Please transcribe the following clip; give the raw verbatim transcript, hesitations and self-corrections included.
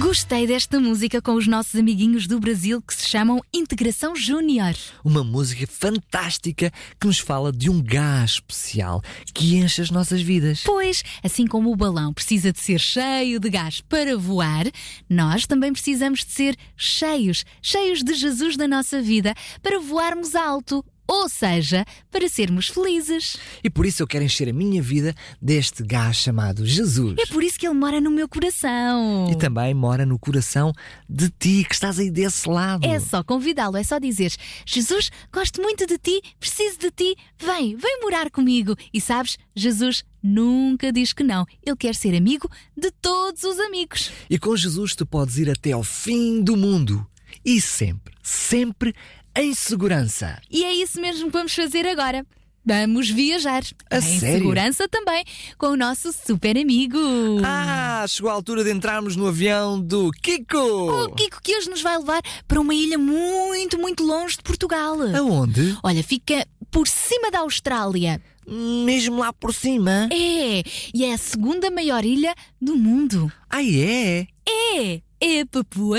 Gostei desta música com os nossos amiguinhos do Brasil que se chamam Integração Júnior. Uma música fantástica que nos fala de um gás especial que enche as nossas vidas. Pois, assim como o balão precisa de ser cheio de gás para voar, nós também precisamos de ser cheios, cheios de Jesus na nossa vida para voarmos alto. Ou seja, para sermos felizes. E por isso eu quero encher a minha vida deste gás chamado Jesus. É por isso que ele mora no meu coração. E também mora no coração de ti, que estás aí desse lado. É só convidá-lo, é só dizer: Jesus, gosto muito de ti, preciso de ti, vem, vem morar comigo. E sabes, Jesus nunca diz que não. Ele quer ser amigo de todos os amigos. E com Jesus tu podes ir até ao fim do mundo. E sempre, sempre em segurança. E é isso mesmo que vamos fazer agora. Vamos viajar. A em sério? segurança também, com o nosso super amigo. Ah, chegou a altura de entrarmos no avião do Kiko. O Kiko que hoje nos vai levar para uma ilha muito, muito longe de Portugal. Aonde? Olha, fica por cima da Austrália. Mesmo lá por cima? É, e é a segunda maior ilha do mundo. Ah, é? É, é Papua